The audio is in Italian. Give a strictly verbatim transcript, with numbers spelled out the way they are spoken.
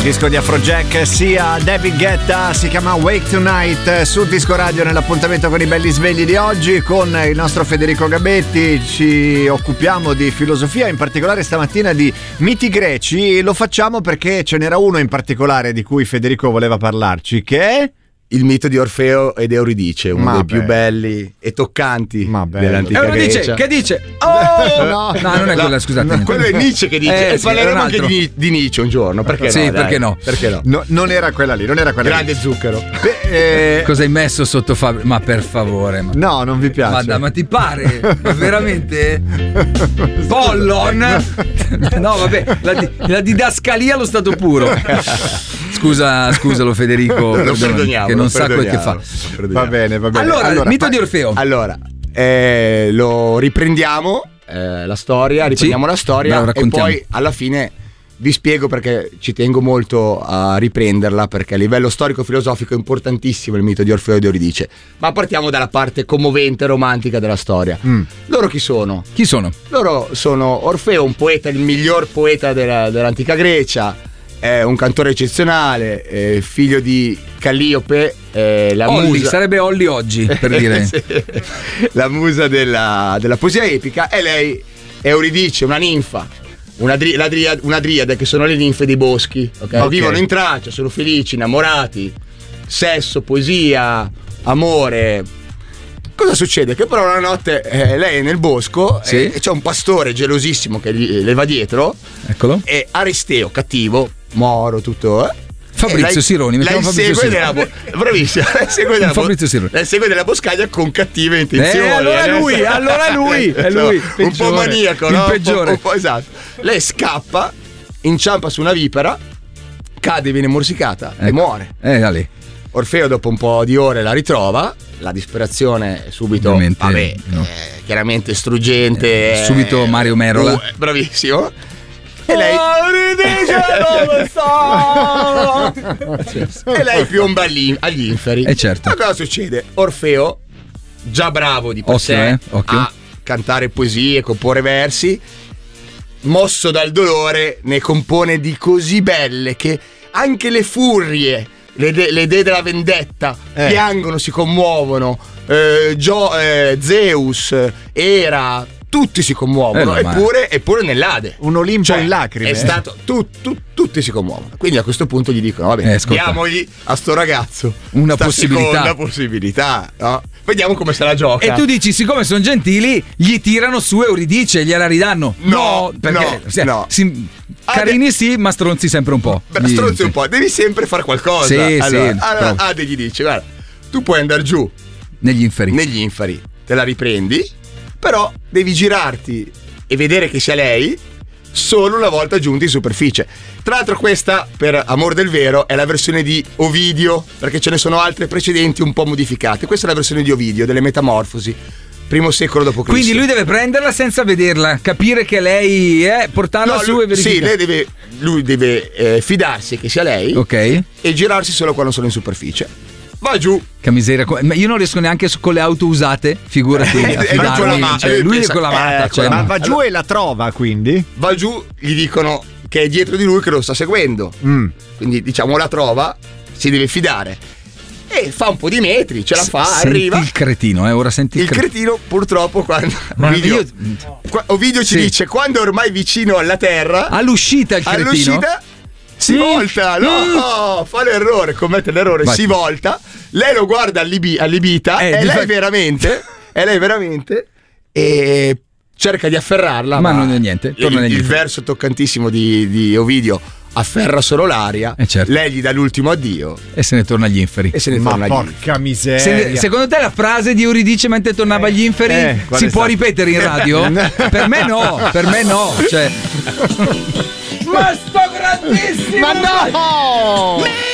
Disco di Afrojack sia David Guetta, si chiama Wake Tonight su Disco Radio nell'appuntamento con i belli svegli di oggi con il nostro Federico Gabetti. Ci occupiamo di filosofia, in particolare stamattina di miti greci. Lo facciamo perché ce n'era uno in particolare di cui Federico voleva parlarci, che è il mito di Orfeo ed Euridice, uno Ma dei bello. più belli e toccanti Ma bello. dell'antica Euridice Grecia. che dice oh no, no non è No, quella, scusate. no, quello è Nietzsche che dice Eh, e sì, parleremo era un anche altro. di, di Nietzsche un giorno, perché Sì, no? dai? perché no? Perché no? no, non era quella lì, non era quella Grande lì. zucchero. Beh, eh, Cosa hai messo sotto Fabio? Ma per favore, ma, no, non vi piace. ma, da- ma ti pare? Ma veramente? Pollon? No, vabbè, la, di- la didascalia allo stato puro. Scusa, scusalo Federico, Lo perdonami, perdoniamo, che non lo sa quel che fa. perdoniamo, lo perdoniamo. Va bene, va bene. Allora, il mito ma- di Orfeo. Allora, eh, lo riprendiamo eh, la storia, riprendiamo Sì, la storia bravo, e raccontiamo. poi alla fine vi spiego perché ci tengo molto a riprenderla, perché a livello storico-filosofico è importantissimo il mito di Orfeo ed Euridice. Ma partiamo dalla parte commovente e romantica della storia. Mm. Loro chi sono? Chi sono? Loro sono Orfeo, un poeta, il miglior poeta della- dell'antica Grecia, è un cantore eccezionale, è figlio di Calliope, è la Olli, musa. sarebbe Olli oggi, per dire. Sì. La musa della, della poesia epica, e lei è Euridice, una ninfa, una, dri- la dria- una driade, che sono le ninfe dei boschi, okay? Ok. Vivono in traccia, sono felici, innamorati, sesso, poesia, amore. Cosa succede? Che però una notte eh, lei è nel bosco, Sì. e, e c'è un pastore gelosissimo che gli, le va dietro, Eccolo. e Aristeo, cattivo, moro, tutto, eh? Fabrizio E lei- Sironi, lei mettiamo Fabrizio segue Sironi. della bo- bravissima, lei segue della, bo- Fabrizio Sironi. lei segue della boscaglia con cattive intenzioni. Eh, allora è lui, adesso- allora è lui, è lui, un po' peggiore, maniaco, il no? Un po'- peggiore. Un po', esatto. Lei scappa, inciampa su una vipera, cade, viene morsicata e Ecco. muore. Eh, da lì. Orfeo dopo un po' di ore la ritrova, la disperazione è subito, Ovviamente, vabbè, no. eh, chiaramente struggente. Eh, subito Mario Merola. uh, bravissimo. E lei e lei piomba agli, agli inferi. Eh, certo. Ma cosa succede? Orfeo, già bravo di per Occhio, sé eh, occhio. a cantare poesie, comporre versi, mosso dal dolore ne compone di così belle che anche le furie, le, de- le dee della vendetta, Eh. piangono, si commuovono. Eh, Gio- eh, Zeus, Era, tutti si commuovono, Eh, no, ma- eppure, eppure nell'Ade. Un Olimpo Cioè, in lacrime. È stato tu- tu- tutti si commuovono. Quindi a questo punto gli dicono: vabbè, Eh, ascolta. diamogli a sto ragazzo Una sta possibilità. seconda possibilità, no? Vediamo come se la gioca. E tu dici, siccome sono gentili, gli tirano su Euridice, gliela ridanno. No, perché no, se- no. si- Ah, carini sì, ma stronzi sempre un po'. Beh, Gli- stronzi un po', devi sempre fare qualcosa. Sì, sì, allora, allora bravo. Ade gli dice: guarda, tu puoi andare giù Negli inferi. negli inferi, te la riprendi, però devi girarti e vedere che sia lei solo una volta giunti in superficie. Tra l'altro questa, per amor del vero, è la versione di Ovidio, perché ce ne sono altre precedenti un po' modificate. Questa è la versione di Ovidio, delle Metamorfosi, primo secolo dopo Cristo. Quindi lui deve prenderla senza vederla, capire che lei è, portarla No, su lui- e verificare. sì, lei deve, lui deve eh, fidarsi che sia lei, Ok. e girarsi solo quando sono in superficie. Va giù. Che miseria. Ma io non riesco neanche su- con le auto usate, figurati. Eh, a eh, fidarmi. con la ma- Cioè, eh, lui pensa- è con la mata. eh, cioè, con la Ma ma- va giù e la trova, quindi? Va giù, gli dicono che è dietro di lui, che lo sta seguendo. Mm. Quindi diciamo la trova, si deve fidare. E fa un po' di metri, ce la fa, senti arriva. il cretino, eh, ora senti il, Il cretino. cretino purtroppo quando Ma Ovidio, io- qua- Ovidio ci Sì. dice: quando è ormai vicino alla terra, All'uscita il cretino. all'uscita si Mm. volta, no, fa l'errore, commette l'errore, Vai. si volta, lei lo guarda allibi- allibita, Eh, è di lei fa- veramente, è lei veramente, e cerca di afferrarla, Ma non è niente, torna il, negli il inferi. verso toccantissimo di, di Ovidio afferra solo l'aria, Eh, certo. lei gli dà l'ultimo addio E se ne torna agli inferi. e se ne Ma torna agli porca miseria. Se- secondo te la frase di Euridice mentre tornava agli inferi eh, qual si è può stata? ripetere in radio? Per me no, per me no. Cioè. Ma sto grandissimo! Ma no!